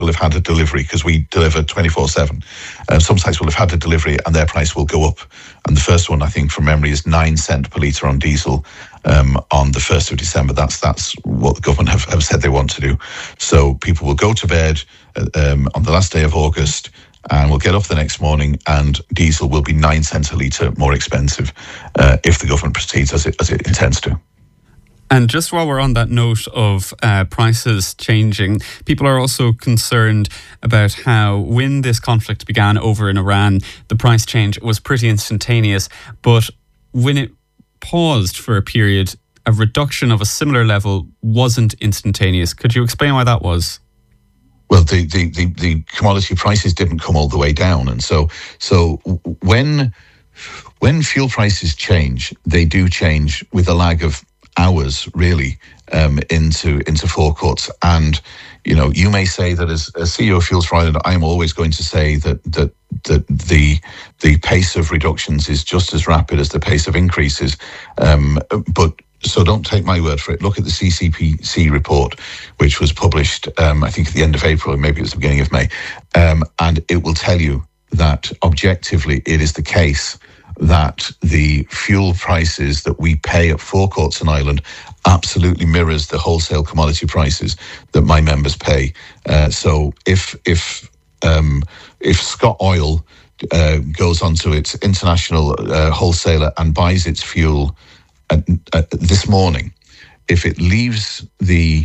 will have had a delivery because we deliver 24/7. Some sites will have had a delivery and their price will go up. And the first one, I think, from memory, is 9 cents per litre on diesel on the 1st of December. That's what the government have said they want to do. So people will go to bed on the last day of August and will get up the next morning and diesel will be 9 cents a litre more expensive if the government proceeds as it intends to. And just while we're on that note of prices changing, people are also concerned about how when this conflict began over in Iran, the price change was pretty instantaneous. But when it paused for a period, a reduction of a similar level wasn't instantaneous. Could you explain why that was? Well, the commodity prices didn't come all the way down. And so when fuel prices change, they do change with a lag of hours, really, into forecourts. And you may say that as CEO of Fuels for Ireland, I'm always going to say that the pace of reductions is just as rapid as the pace of increases. But so don't take my word for it. Look at the CCPC report, which was published, I think, at the end of April, maybe it was the beginning of May, and it will tell you that objectively it is the case that the fuel prices that we pay at forecourts in Ireland absolutely mirrors the wholesale commodity prices that my members pay. So if Scott Oil goes onto its international wholesaler and buys its fuel this morning, if it leaves the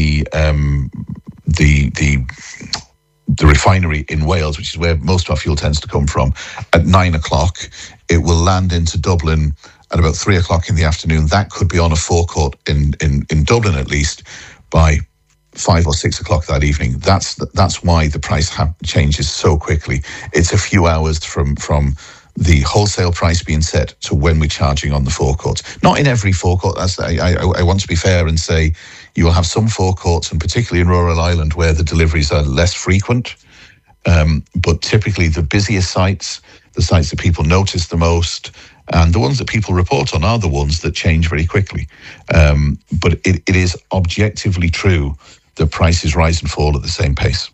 refinery in Wales, which is where most of our fuel tends to come from, at 9 o'clock, it will land into Dublin at about 3 o'clock in the afternoon. That could be on a forecourt in Dublin at least by 5 or 6 o'clock that evening. That's why the price changes so quickly. It's a few hours from the wholesale price being set to when we're charging on the forecourts. Not in every forecourt. I want to be fair and say you will have some forecourts, and particularly in rural Ireland, where the deliveries are less frequent. But typically the busiest sites, the sites that people notice the most, and the ones that people report on are the ones that change very quickly. But it is objectively true that prices rise and fall at the same pace.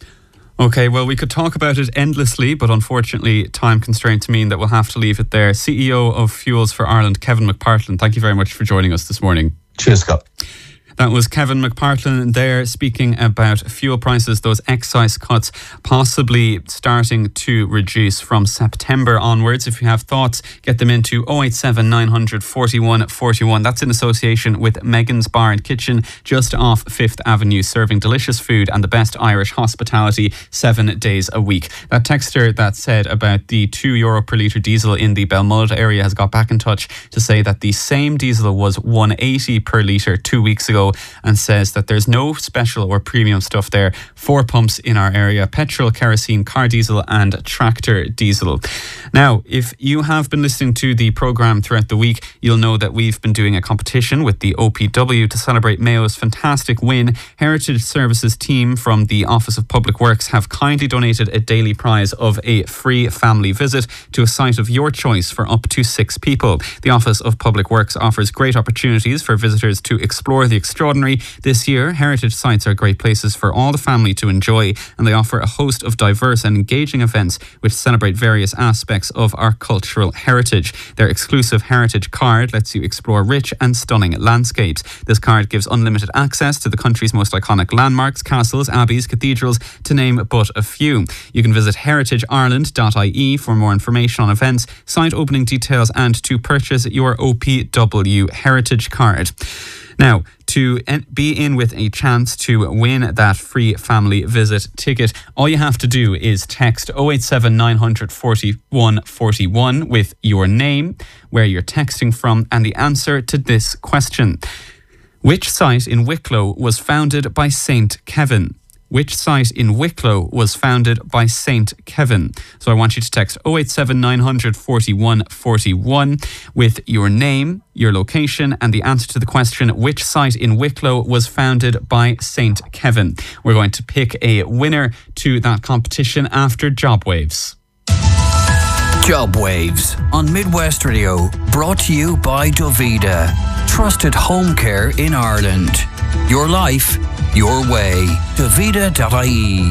Okay, well, we could talk about it endlessly, but unfortunately time constraints mean that we'll have to leave it there. CEO of Fuels for Ireland, Kevin McPartlan, thank you very much for joining us this morning. Cheers, Scott. That was Kevin McPartlan there speaking about fuel prices, those excise cuts possibly starting to reduce from September onwards. If you have thoughts, get them into 087 900 41 41. That's in association with Megan's Bar and Kitchen just off 5th Avenue, serving delicious food and the best Irish hospitality 7 days a week. That texter that said about the €2 per litre diesel in the Belmullet area has got back in touch to say that the same diesel was $1.80 per litre 2 weeks ago, and says that there's no special or premium stuff there. 4 pumps in our area: petrol, kerosene, car diesel and tractor diesel. Now, if you have been listening to the programme throughout the week, you'll know that we've been doing a competition with the OPW to celebrate Mayo's fantastic win. Heritage Services team from the Office of Public Works have kindly donated a daily prize of a free family visit to a site of your choice for up to 6 people. The Office of Public Works offers great opportunities for visitors to explore the extraordinary. This year, heritage sites are great places for all the family to enjoy, and they offer a host of diverse and engaging events which celebrate various aspects of our cultural heritage. Their exclusive heritage card lets you explore rich and stunning landscapes. This card gives unlimited access to the country's most iconic landmarks, castles, abbeys, cathedrals, to name but a few. You can visit heritageireland.ie for more information on events, site opening details and to purchase your OPW heritage card. Now, to be in with a chance to win that free family visit ticket, all you have to do is text 087 900 41 41 with your name, where you're texting from, and the answer to this question. Which site in Wicklow was founded by Saint Kevin? Which site in Wicklow was founded by Saint Kevin? So I want you to text 087 900 41 41 with your name, your location, and the answer to the question, which site in Wicklow was founded by Saint Kevin? We're going to pick a winner to that competition after Job Waves. Job Waves on Midwest Radio, brought to you by Dovida, trusted home care in Ireland. Your life, your way. Davida.ie